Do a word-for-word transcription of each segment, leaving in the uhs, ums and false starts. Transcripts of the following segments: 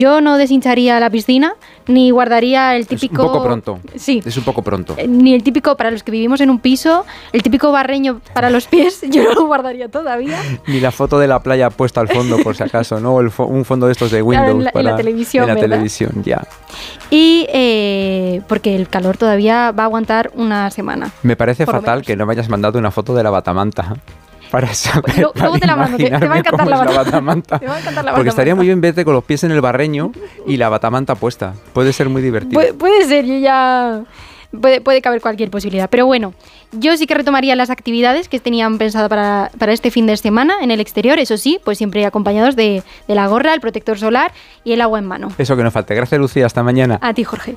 Yo no deshincharía la piscina, ni guardaría el típico... Es un poco pronto. Sí. Es un poco pronto. Ni el típico, para los que vivimos en un piso, el típico barreño para los pies, yo no lo guardaría todavía. Ni la foto de la playa puesta al fondo, por si acaso, ¿no? El fo- un fondo de estos de Windows. Claro, en la, para, en la televisión, En la ¿verdad? televisión, ya. Y eh, porque el calor todavía va a aguantar una semana. Me parece Por lo fatal menos. que no me hayas mandado una foto de la batamanta. Para saber, Luego- luego para te la mando, te- te va a imaginarme encantar cómo la es batamanta. batamanta. Te va a encantar la Porque estaría batamanta. muy bien verte con los pies en el barreño y la batamanta puesta. Puede ser muy divertido. Pu- puede ser, yo ya... Puede, puede caber cualquier posibilidad. Pero bueno, yo sí que retomaría las actividades que tenían pensado para, para este fin de semana en el exterior. Eso sí, pues siempre acompañados de, de la gorra, el protector solar y el agua en mano. Eso que no falte. Gracias, Lucía. Hasta mañana. A ti, Jorge.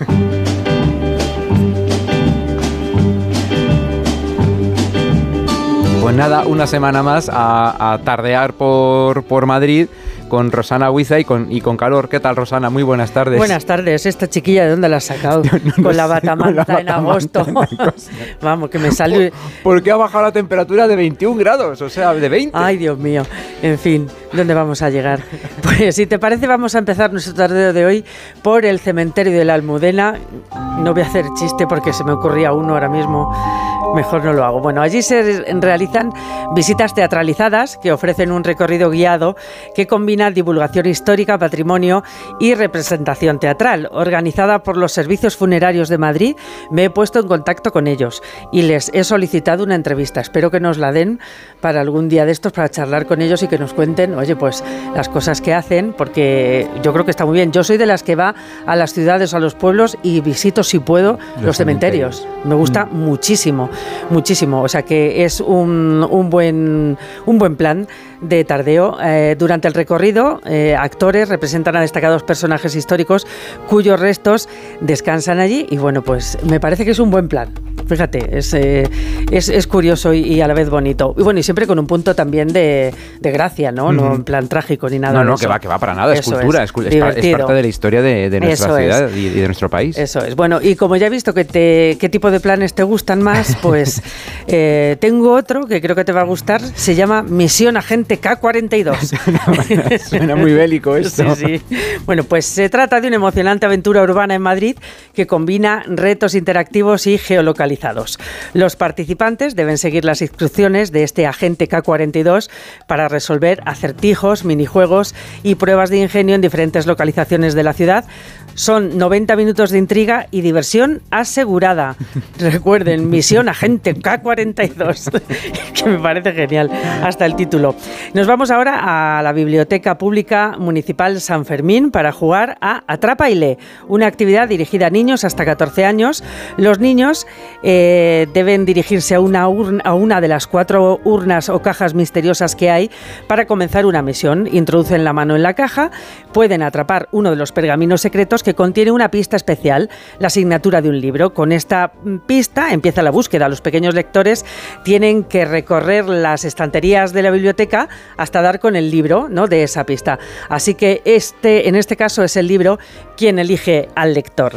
Pues nada, una semana más a, a tardear por, por Madrid con Rosana Huiza y con, y con calor. ¿Qué tal, Rosana? Muy buenas tardes. Buenas tardes. ¿Esta chiquilla de dónde la has sacado? No, no con, la sé, batamanta con la en batamanta agosto. en agosto. Vamos, que me salió... ¿Por qué ha bajado la temperatura de veintiún grados? O sea, de veinte. Ay, Dios mío. En fin, ¿dónde vamos a llegar? Pues si te parece, vamos a empezar nuestro tardeo de hoy por el cementerio de la Almudena. No voy a hacer chiste porque se me ocurría uno ahora mismo. Mejor no lo hago. Bueno, allí se realizan visitas teatralizadas que ofrecen un recorrido guiado que combina divulgación histórica, patrimonio y representación teatral. Organizada por los servicios funerarios de Madrid, me he puesto en contacto con ellos y les he solicitado una entrevista. Espero que nos la den para algún día de estos, para charlar con ellos y que nos cuenten, oye, pues las cosas que hacen, porque yo creo que está muy bien. Yo soy de las que va a las ciudades o a los pueblos y visito, si puedo, los, los cementerios. cementerios. Me gusta mm. muchísimo. Muchísimo, o sea que es un, un, buen, un buen plan de tardeo. Eh, durante el recorrido, eh, actores representan a destacados personajes históricos cuyos restos descansan allí y bueno, pues me parece que es un buen plan. Fíjate, es, eh, es, es curioso y, y a la vez bonito. Y bueno, y siempre con un punto también de, de gracia, ¿no? Mm-hmm. No en plan trágico ni nada. No, de no, eso. que va, que va para nada. Es eso cultura, es, es, es, es parte de la historia de, de nuestra eso ciudad es. y, y de nuestro país. Eso es. Bueno, y como ya he visto que te, qué tipo de planes te gustan más, pues eh, tengo otro que creo que te va a gustar. Se llama Misión Agente K cuarenta y dos. suena, suena muy bélico esto. Sí, sí. Bueno, pues se trata de una emocionante aventura urbana en Madrid que combina retos interactivos y geolocalizados. Los participantes deben seguir las instrucciones de este agente K cuarenta y dos para resolver acertijos, minijuegos y pruebas de ingenio en diferentes localizaciones de la ciudad. Son noventa minutos de intriga y diversión asegurada. Recuerden, Misión Agente K cuarenta y dos, que me parece genial, hasta el título. Nos vamos ahora a la Biblioteca Pública Municipal San Fermín para jugar a Atrapa y Lee, una actividad dirigida a niños hasta catorce años. Los niños eh, deben dirigirse a una, urna, a una de las cuatro urnas o cajas misteriosas que hay para comenzar una misión. Introducen la mano en la caja, pueden atrapar uno de los pergaminos secretos que contiene una pista especial, la asignatura de un libro. Con esta pista empieza la búsqueda. Los pequeños lectores tienen que recorrer las estanterías de la biblioteca hasta dar con el libro, ¿no?, de esa pista. Así que este, en este caso es el libro quien elige al lector.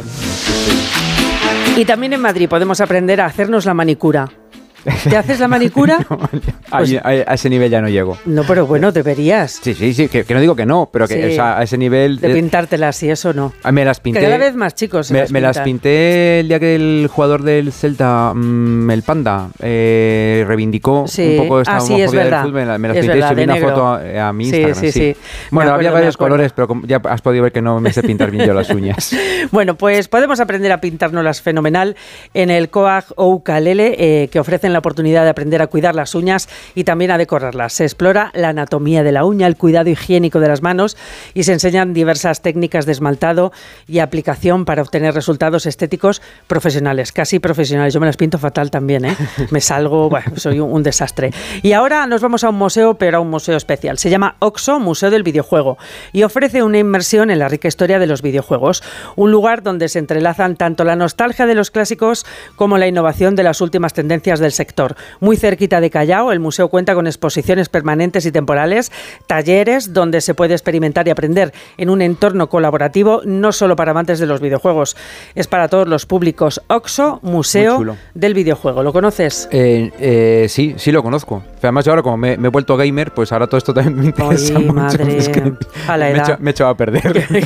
Y también en Madrid podemos aprender a hacernos la manicura. ¿Te haces la manicura? No, a, Pues, a, a ese nivel ya no llego. No, pero bueno, deberías. Sí, sí, sí, que, que no digo que no, pero que Sí. o sea, a ese nivel... De pintártelas y eso no. Me las pinté. Que cada vez más chicos se Me, las me las pintan. pinté el día que el jugador del Celta, mmm, el Panda, eh, reivindicó Sí. un poco esta Ah, sí, homofobia es del verdad. fútbol. Me, la- me las Es pinté verdad, y subí de una negro. foto a, a mi Sí, Instagram. sí, sí. Bueno, Me había acuerdo, varios me acuerdo. colores, pero como ya has podido ver que no me sé pintar bien yo las uñas. Bueno, pues podemos aprender a pintárnoslas fenomenal en el Coag o Ukalele, eh, que ofrecen la oportunidad de aprender a cuidar las uñas y también a decorarlas. Se explora la anatomía de la uña, el cuidado higiénico de las manos y se enseñan diversas técnicas de esmaltado y aplicación para obtener resultados estéticos profesionales, casi profesionales. Yo me las pinto fatal también, ¿eh? Me salgo, bueno, soy un, un desastre. Y ahora nos vamos a un museo, pero a un museo especial. Se llama OXO, Museo del Videojuego, y ofrece una inmersión en la rica historia de los videojuegos. Un lugar donde se entrelazan tanto la nostalgia de los clásicos como la innovación de las últimas tendencias del sector. sector. Muy cerquita de Callao, el museo cuenta con exposiciones permanentes y temporales, talleres donde se puede experimentar y aprender en un entorno colaborativo, no solo para amantes de los videojuegos, es para todos los públicos. OXXO, Museo del Videojuego. ¿Lo conoces? Eh, eh, sí, sí lo conozco. Además, ahora como me, me he vuelto gamer, pues ahora todo esto también me interesa Ay, mucho. madre, Es que a la me, he edad. hecho, me he echado a perder.